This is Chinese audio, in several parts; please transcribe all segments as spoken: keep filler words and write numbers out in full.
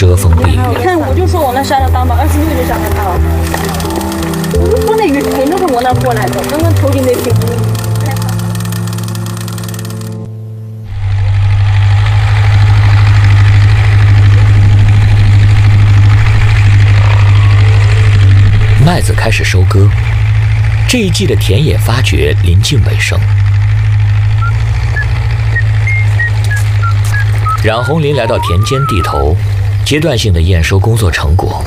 遮风避雨。 你看，我就说我那沙拉当吧，二十六就下来了。我说那雨肯定是我那过来的，刚刚头顶那片。 麦子开始收割，这一季的田野发掘临近尾声。冉红林来到田间地头，阶段性的验收工作成果。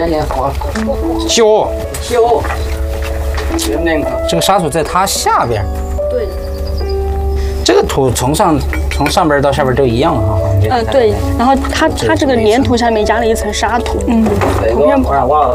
修修，这个沙土在它下边。 对。 这个土从上从上边到下边都一样哈。 呃，对。然后它它这个粘土上面加了一层沙土。嗯。图片。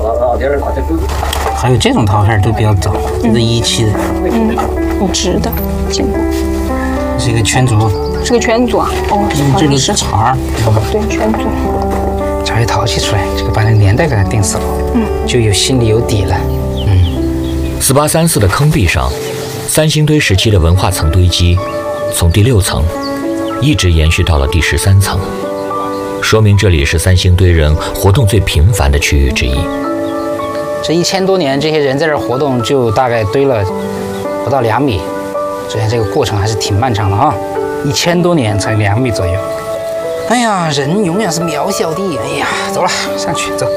还有这种陶片都比较早，这是一期的。 嗯，很直的，见过。 这是一个圈足。是个圈足啊？哦， 这个是茬儿。 对，圈足。 茬一淘起出来，这个把那个年代给它定死了，嗯，就有心里有底了。嗯。 四八三四的坑壁上，三星堆时期的文化层堆积，从第六层一直延续到了第十三层，说明这里是三星堆人活动最频繁的区域之一。 这一千多年，这些人在这儿活动，就大概堆了不到两米，所以这个过程还是挺漫长的啊。一千多年才两米左右。哎呀，人永远是渺小的。哎呀，走了，上去走。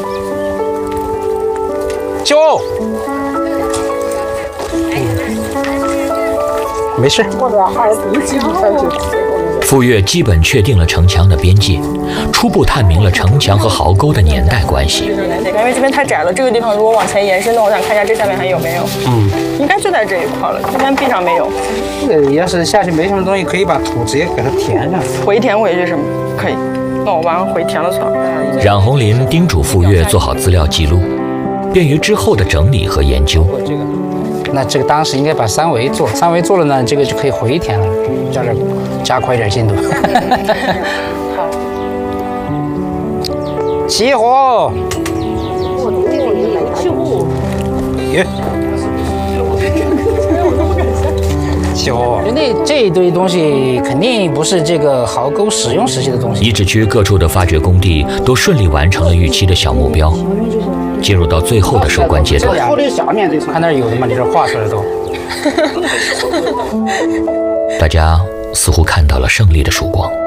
救！没事。 傅岳基本确定了城墙的边界，初步探明了城墙和壕沟的年代关系。 因为这边太窄了，这个地方如果往前延伸的话，我想看一下这下面还有没有。嗯，应该就在这一块了，这边壁上没有。 这个要是下去没什么东西，可以把土直接给它填上。 回填回去是吗？可以。那我把回填了算了。 冉红林叮嘱傅岳做好资料记录，便于之后的整理和研究。 那这个当时应该把三维做，三维做了呢，这个就可以回填了，加点加快点进度。 好。 起火！耶！起火！那这一堆东西肯定不是这个壕沟使用时期的东西。 遗址区各处的发掘工地都顺利完成了预期的小目标。进入到最后的收官阶段。 看那儿有的吗？你这画出来都。 大家似乎看到了胜利的曙光。